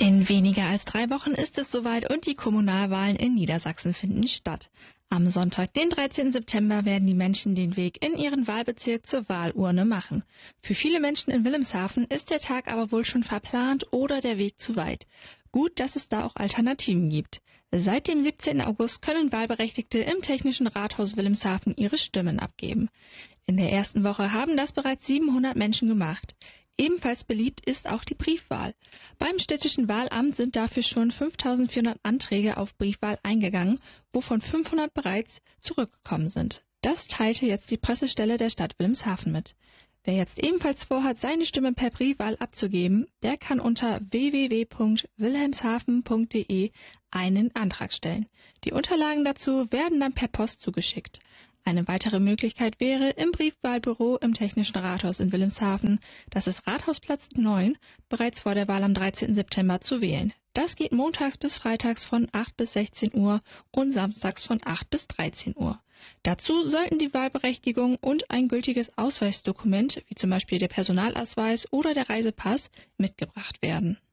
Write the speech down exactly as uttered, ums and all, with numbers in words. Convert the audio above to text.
In weniger als drei Wochen ist es soweit und die Kommunalwahlen in Niedersachsen finden statt. Am Sonntag, den dreizehnten September, werden die Menschen den Weg in ihren Wahlbezirk zur Wahlurne machen. Für viele Menschen in Wilhelmshaven ist der Tag aber wohl schon verplant oder der Weg zu weit. Gut, dass es da auch Alternativen gibt. Seit dem siebzehnten August können Wahlberechtigte im Technischen Rathaus Wilhelmshaven ihre Stimmen abgeben. In der ersten Woche haben das bereits siebenhundert Menschen gemacht. Ebenfalls beliebt ist auch die Briefwahl. Beim städtischen Wahlamt sind dafür schon fünftausendvierhundert Anträge auf Briefwahl eingegangen, wovon fünfhundert bereits zurückgekommen sind. Das teilte jetzt die Pressestelle der Stadt Wilhelmshaven mit. Wer jetzt ebenfalls vorhat, seine Stimme per Briefwahl abzugeben, der kann unter w w w punkt wilhelmshaven punkt d e einen Antrag stellen. Die Unterlagen dazu werden dann per Post zugeschickt. Eine weitere Möglichkeit wäre, im Briefwahlbüro im Technischen Rathaus in Wilhelmshaven, das ist Rathausplatz neun, bereits vor der Wahl am dreizehnten September zu wählen. Das geht montags bis freitags von acht bis sechzehn Uhr und samstags von acht bis dreizehn Uhr. Dazu sollten die Wahlberechtigung und ein gültiges Ausweisdokument, wie zum Beispiel der Personalausweis oder der Reisepass, mitgebracht werden.